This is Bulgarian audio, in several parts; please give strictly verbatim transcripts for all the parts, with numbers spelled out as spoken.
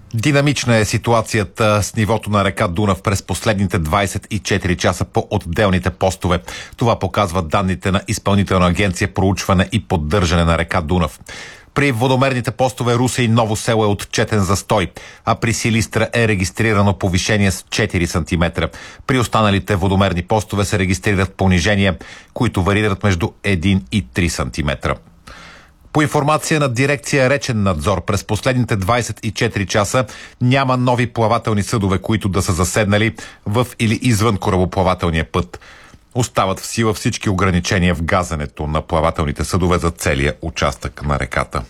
Динамична е ситуацията с нивото на река Дунав през последните двадесет и четири часа по отделните постове. Това показват данните на Изпълнителна агенция проучване и поддържане на река Дунав. При водомерните постове Русе и Ново село е отчетен застой, а при Силистра е регистрирано повишение с четири сантиметра. При останалите водомерни постове се регистрират понижения, които варират между един и три сантиметра. По информация на дирекция Речен надзор, през последните двадесет и четири часа няма нови плавателни съдове, които да са заседнали в или извън корабоплавателния път. Остават в сила всички ограничения в газенето на плавателните съдове за целия участък на реката.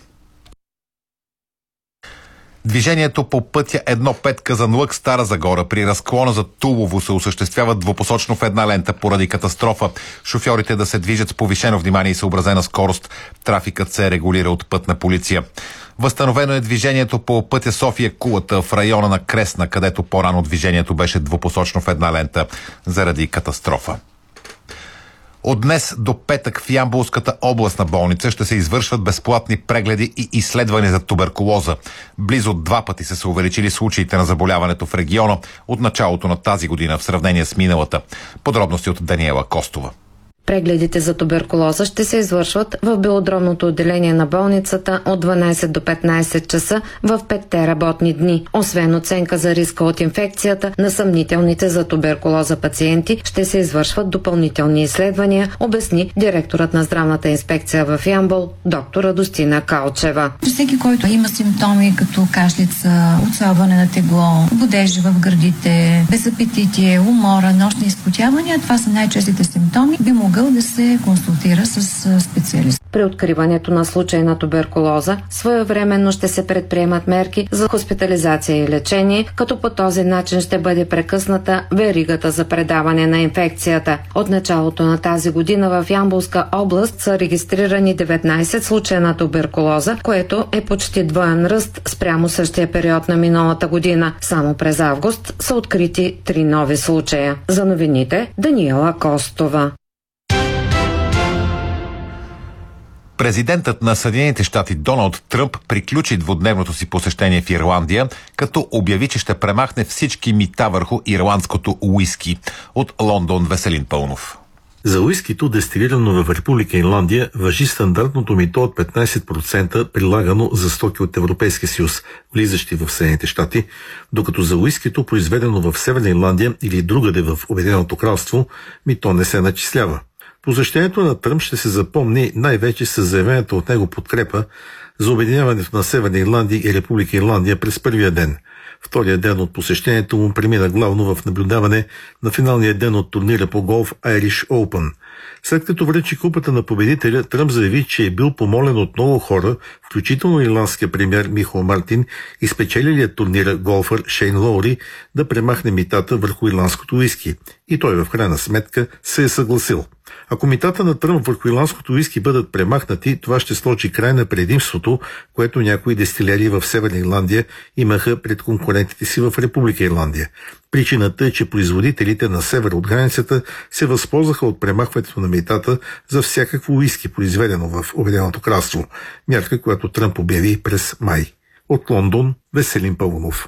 Движението по пътя едно пет Казанлък Стара Загора при разклона за Тулово се осъществява двупосочно в една лента поради катастрофа. Шофьорите да се движат с повишено внимание и съобразена скорост. Трафикът се регулира от пътна полиция. Възстановено е движението по пътя София-Кулата в района на Кресна, където по-рано движението беше двупосочно в една лента заради катастрофа. От днес до петък в Ямболската областна болница ще се извършват безплатни прегледи и изследвания за туберкулоза. Близо два пъти са се увеличили случаите на заболяването в региона от началото на тази година в сравнение с миналата. Подробности от Даниела Костова. Прегледите за туберкулоза ще се извършват в белодробното отделение на болницата от дванадесет до петнадесет часа в петте работни дни. Освен оценка за риска от инфекцията на съмнителните за туберкулоза пациенти, ще се извършват допълнителни изследвания, обясни директорът на здравната инспекция в Ямбол, доктор Радостина Калчева. Всеки, който има симптоми като кашлица, отслабване на тегло, бодежи в гърдите, безапетитие, умора, нощни изпотявания, това са най-честите симптоми, би могъл да се консултира с специалист. При откриването на случай на туберкулоза своевременно ще се предприемат мерки за хоспитализация и лечение, като по този начин ще бъде прекъсната веригата за предаване на инфекцията. От началото на тази година в Ямболска област са регистрирани деветнадесет случая на туберкулоза, което е почти двоен ръст спрямо същия период на миналата година. Само през август са открити три нови случая. За новините Даниела Костова. Президентът на Съединените щати Доналд Тръмп приключи двудневното си посещение в Ирландия, като обяви, че ще премахне всички мита върху ирландското уиски. От Лондон Веселин Пълнов. За уискито, дестилирано в Република Ирландия, важи стандартното мито от петнадесет процента, прилагано за стоки от Европейския съюз, влизащи в Съединените щати, докато за уискито, произведено в Северна Ирландия или другаде в Обединеното кралство, мито не се начислява. Посещението на Тръмп ще се запомни най-вече с заявената от него подкрепа за обединяването на Северна Ирландия и Република Ирландия през първия ден. Втория ден от посещението му премина главно в наблюдаване на финалния ден от турнира по голф Irish Open. След като връчи купата на победителя, Тръмп заяви, че е бил помолен от много хора, включително ирландския премиер Михал Мартин и спечелилият турнира голфър Шейн Лоури, да премахне митата върху ирландското уиски. И той в крайна сметка се е съгласил. Ако митата на Тръмп върху ирландското уиски бъдат премахнати, това ще сложи край на предимството, което някои дестилери в Северна Ирландия имаха пред конкурентите си в Република Ирландия. Причината е, че производителите на север от границата се възползваха от премахването на митата за всякакво уиски, произведено в Обединеното кралство. Мярка, която Тръмп обяви през май. От Лондон Веселин Пълнов.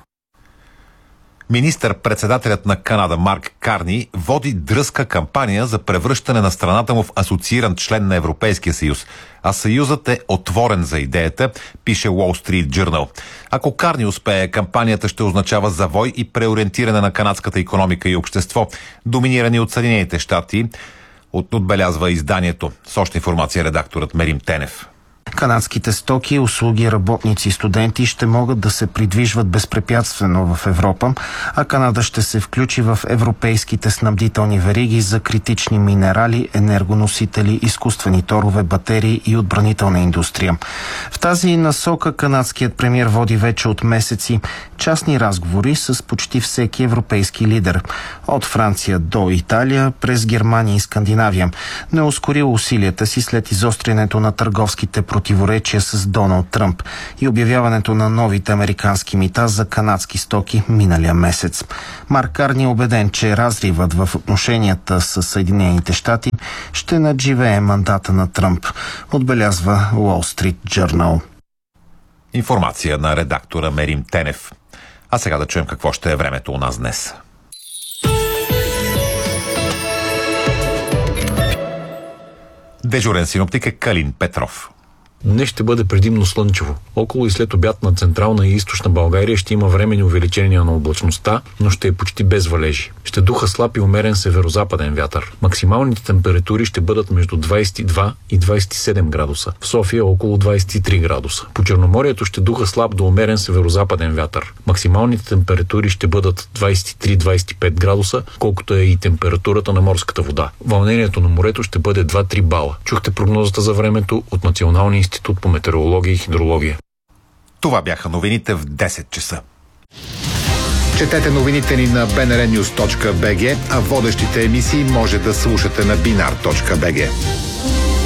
Министър-председателят на Канада Марк Карни води дръзка кампания за превръщане на страната му в асоцииран член на Европейския съюз, а съюзът е отворен за идеята, пише Wall Street Journal. Ако Карни успее, кампанията ще означава завой и преориентиране на канадската икономика и общество, доминирани от Съединените щати, отбелязва изданието. С още информация редакторът Мерим Тенев. Канадските стоки, услуги, работници и студенти ще могат да се придвижват безпрепятствено в Европа, а Канада ще се включи в европейските снабдителни вериги за критични минерали, енергоносители, изкуствени торове, батерии и отбранителна индустрия. В тази насока канадският премиер води вече от месеци частни разговори с почти всеки европейски лидер. От Франция до Италия, през Германия и Скандинавия. Не е ускорил усилията си след изострянето на търговските противоречия с Доналд Тръмп и обявяването на новите американски мита за канадски стоки миналия месец. Марк Карни е убеден, че разривът в отношенията с Съединените щати ще надживее мандата на Тръмп, отбелязва Wall Street Journal. Информация на редактора Мерим Тенев. А сега да чуем какво ще е времето у нас днес. Дежурен синоптик е Калин Петров. Днес ще бъде предимно слънчево. Около и след обяд на централна и източна България ще има временни увеличения на облачността, но ще е почти без валежи. Ще духа слаб и умерен северозападен вятър. Максималните температури ще бъдат между двадесет и два и двадесет и седем градуса. В София около двадесет и три градуса. По Черноморието ще духа слаб до умерен северозападен вятър. Максималните температури ще бъдат двадесет и три до двадесет и пет градуса, колкото е и температурата на морската вода. Вълнението на морето ще бъде два до три бала. Чухте прогнозата за времето от Националния институт по метеорология и хидрология. Това бяха новините в десет часа. Четете новините ни на би ен ар нюс точка би джи, а водещите емисии може да слушате на бинар точка би джи.